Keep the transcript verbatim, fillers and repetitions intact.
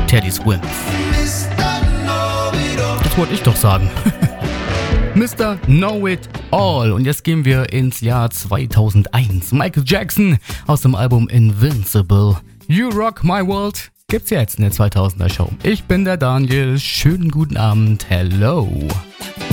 Teddy Swims. Das wollte ich doch sagen. Mister Know It All. Und jetzt gehen wir ins Jahr zweitausendeins. Michael Jackson aus dem Album Invincible. You Rock My World gibt's jetzt in der zweitausender Show. Ich bin der Daniel. Schönen guten Abend. Hello.